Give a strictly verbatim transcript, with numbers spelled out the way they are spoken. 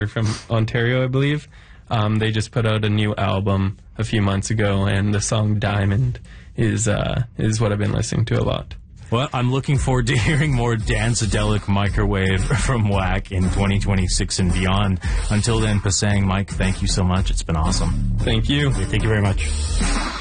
from Ontario, I believe. Um, they just put out a new album a few months ago, and the song Diamond is uh, is what I've been listening to a lot. Well, I'm looking forward to hearing more Dance-adelic Microwave from Whack in twenty twenty-six and beyond. Until then, Pasang, Mike, thank you so much. It's been awesome. Thank you. Okay, thank you very much.